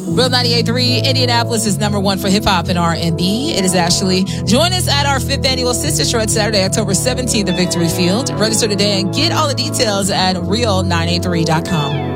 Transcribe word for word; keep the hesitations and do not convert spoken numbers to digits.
Real ninety-eight point three, Indianapolis is number one for hip-hop and R and B. It is Ashley. Join us at our fifth annual Sister Shred Saturday, October seventeenth at Victory Field. Register today and get all the details at real nine eight three dot com.